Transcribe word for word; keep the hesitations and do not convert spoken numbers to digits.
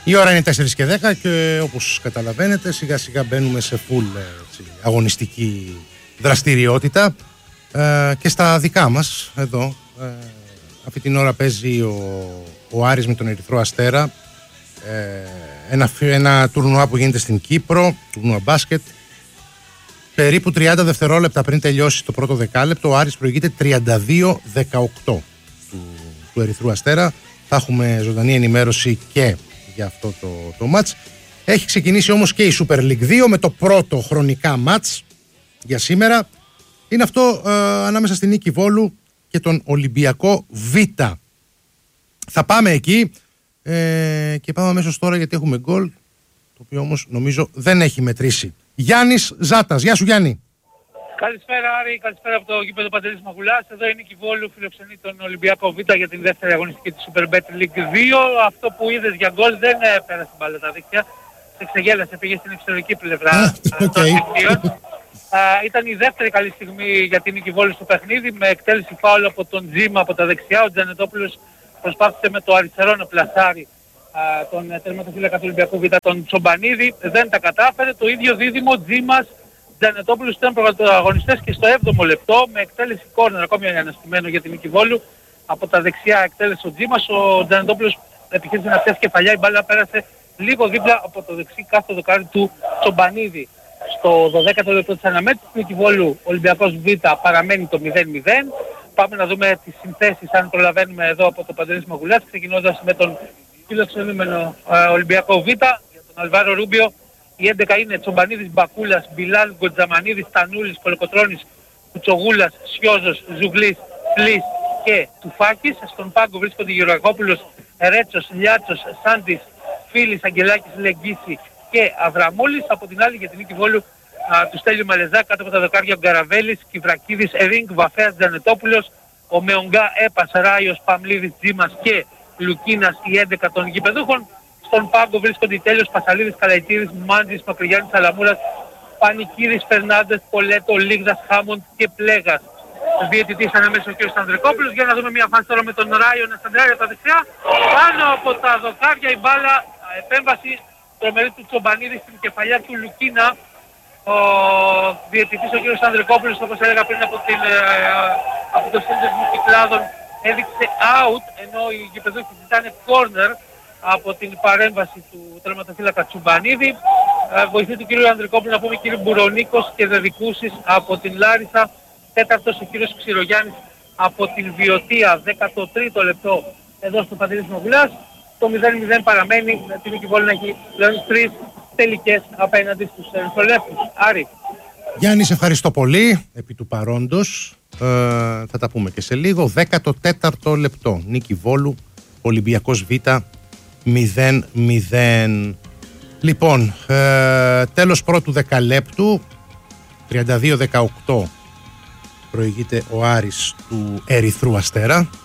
Η ώρα είναι τέσσερις και δέκα και όπως καταλαβαίνετε σιγά σιγά μπαίνουμε σε full έτσι, αγωνιστική δραστηριότητα ε, και στα δικά μας εδώ. Ε, αυτή την ώρα παίζει ο, ο Άρης με τον Ερυθρό Αστέρα, ε, ένα, ένα τουρνουά που γίνεται στην Κύπρο, τουρνουά μπάσκετ. Περίπου τριάντα δευτερόλεπτα πριν τελειώσει το πρώτο δεκάλεπτο, ο Άρης προηγείται τριάντα δύο δεκαοκτώ του, του Ερυθρού Αστέρα. Θα έχουμε ζωντανή ενημέρωση και για αυτό το, το μάτς. Έχει ξεκινήσει όμως και η Super League δύο με το πρώτο χρονικά μάτς για σήμερα. Είναι αυτό ε, ανάμεσα στην Νίκη Βόλου και τον Ολυμπιακό Β. Θα πάμε εκεί ε, και πάμε αμέσως τώρα γιατί έχουμε γκολ, το οποίο όμως νομίζω δεν έχει μετρήσει. Γιάννης Ζάτας. Γεια σου Γιάννη. Καλησπέρα Άρη, καλησπέρα από το γήπεδο Παντελής Μαγουλάς. Εδώ είναι η Νίκη Βόλου, φιλοξενεί τον Ολυμπιακό Β για την δεύτερη αγωνιστική της Superbet League δύο. Αυτό που είδες για γκολ δεν πέρασε την μπάλα τα δίκτυα. Σε ξεγέλασε, πήγε στην εξωτερική πλευρά. Okay. Ήταν η δεύτερη καλή στιγμή για την Νίκη Βόλου στο παιχνίδι, με εκτέλεση φάουλ από τον Τζίμα από τα δεξιά. Ο Τζανετόπουλος προσπάθησε με το αριστερό να πλασάρει τον τερματοφύλακα του Ολυμπιακού Β, τον Τσομπανίδη. Δεν τα κατάφερε. Το ίδιο δίδυμο Τζίμας Τζανετόπουλος ήταν πρωταγωνιστές και στο έβδομο λεπτό με εκτέλεση κόρνερ, ακόμη αναστημένο για την Νίκη Βόλου. Από τα δεξιά εκτέλεσε ο Τζίμας, ο Τζανετόπουλος επιχείρησε να πιάσει κεφαλιά, η μπάλα πέρασε λίγο δίπλα από το δεξί κάθετο δοκάρι του Τσομπανίδη. Στο δωδέκατο λεπτό της αναμέτρησης της Νίκη Βόλου, ο Ολυμπιακός Β παραμένει το μηδέν μηδέν. Πάμε να δούμε τις συνθέσεις αν προλαβαίνουμε εδώ από το Παντελής Μαγουλάς, ξεκινώντας με τον φιλοξενούμενο Ολυμπιακό Β για τον Αλβάρο Ρούμπιο. Οι έντεκα είναι Τσομπανίδης, Μπακούλας, Μπιλάλ, Γκοτζαμανίδης, Τανούλης, Κολοκοτρώνης, Κουτσογούλας, Σιώζος, Ζουγλής, Φλής και Τουφάκης. Στον πάγκο βρίσκονται Γεωργακόπουλος, Ρέτσος, Λιάτσος, Σάντης, Φίλης, Αγγελάκης, Λεγγίση και Αβραμούλης. Από την άλλη για την Νίκη Βόλου του Στέλιου Μαλεζά, κάτω από τα δοκάρια ο Γκαραβέλης, Κιβρακίδης, Ερίνγκ, Βαφέας, Τζανετόπουλος, ο Μεονγκά, Έπας, Ράιος, Παμλίδης, Τζίμας και Λουκίνας, οι έντεκα των γηπεδούχων. Στον πάγκο βρίσκονται οι Τέλειος, Πασαλίδης, Καλαϊτήρης, Μάντζης, Μακρυγιάννης, Σαλαμούρας, Πανικίδης, Φερνάντες, Πολέτο, Λίγδας, Χάμοντ και Πλέγας. Ο διαιτητής ανάμεσα ο κ. Ανδρικόπουλος. Για να δούμε μια φάση τώρα με τον Ράιο να σταντράρει από τα δεξιά. Πάνω από τα δοκάρια η μπάλα, επέμβαση τρομερή του Τσομπανίδη στην κεφαλιά του Λουκίνα. Ο διαιτητής ο κ. Ανδρικόπουλος, όπως έλεγα πριν από, την, από το σύνδεσμο κυκλάδων, έδειξε out, ενώ οι γηπεδούχοι ζητάνε corner από την παρέμβαση του τερματοφύλακα Τσουμπανίδη. Ε, βοηθή του κ. Ανδρικόπουλου να πούμε κ. Μπουρονίκος και Δεδικούσης από την Λάρισα. Τέταρτος ο κ. Ξηρογιάννης από την Βιωτία, δέκατο τρίτο λεπτό εδώ στο Παντελής Μαγουλάς. Το μηδέν μηδέν παραμένει, την Νίκη Βόλου να έχει πλέον τρεις τελικές απέναντι στους ερυθρολεύκους. Άρη. Γιάννη, σε ευχαριστώ πολύ επί του παρόντος. Ε, θα τα πούμε και σε λίγο. δέκατο τέταρτο λεπτό. Νίκη Βόλου, Ολυμπιακός Β, μηδέν μηδέν. Λοιπόν, ε, τέλος πρώτου δεκαλέπτου, τριάντα δύο δεκαοκτώ προηγείται ο Άρης του Ερυθρού Αστέρα.